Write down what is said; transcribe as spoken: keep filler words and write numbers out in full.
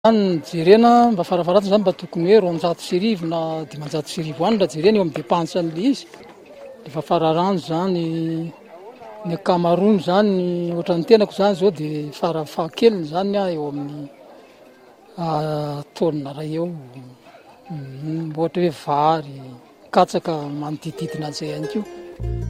Any jerena mba farafaharatiny zany mba tokony hoe roanjato sy arivo na dimanjato sy arivo any raha jerena eo amin'ny dépense-n'le izy. Efa fararano zany ny ankamaroany zany ohatran'ny tenako zany zao de farafahakeliny zany a eo amin'ny taonina ray eo, ohatra hoe vary, katsaka manodididina an'izay ihany koa.